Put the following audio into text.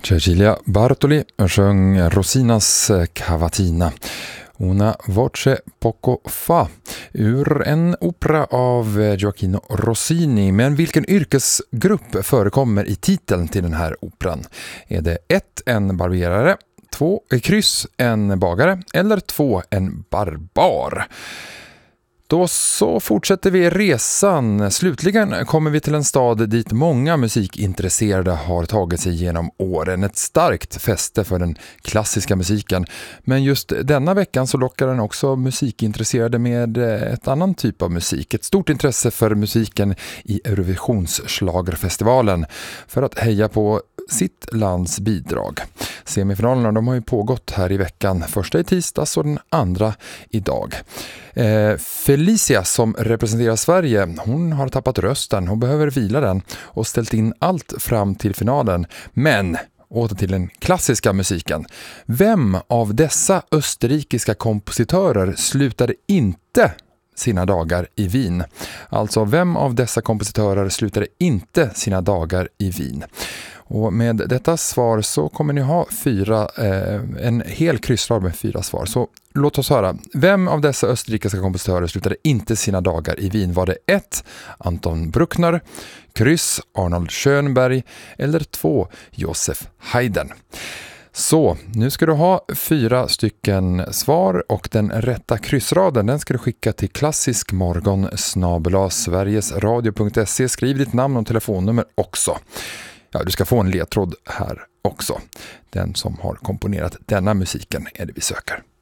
Cecilia Bartoli sjöng Rosinas cavatina Una voce poco fa ur en opera av Gioacchino Rossini. Men vilken yrkesgrupp förekommer i titeln till den här operan? Är det 1. en barberare, 2. kryss, en bagare eller 2. en barbar? Då så fortsätter vi resan. Slutligen kommer vi till en stad dit många musikintresserade har tagit sig genom åren. Ett starkt fäste för den klassiska musiken. Men just denna veckan så lockar den också musikintresserade med ett annan typ av musik. Ett stort intresse för musiken i Eurovisionsschlagerfestivalen för att heja på sitt lands bidrag. Semifinalerna de har ju pågått här i veckan. Första i tisdags och den andra idag. Felicia som representerar Sverige, hon har tappat rösten. Hon behöver vila den och ställt in allt fram till finalen. Men åter till den klassiska musiken. Vem av dessa österrikiska kompositörer slutade inte sina dagar i Wien? Alltså, vem av dessa kompositörer slutade inte sina dagar i Wien? Och med detta svar så kommer ni ha en hel kryssrad med 4 svar. Så låt oss höra. Vem av dessa österrikiska kompositörer slutade inte sina dagar i Wien? Var det 1. Anton Bruckner, kryss Arnold Schönberg eller 2. Josef Haydn? Så, nu ska du ha 4 stycken svar och den rätta kryssraden den ska du skicka till klassiskmorgon@sverigesradio.se. Skriv ditt namn och telefonnummer också. Ja, du ska få en ledtråd här också. Den som har komponerat denna musiken är det vi söker.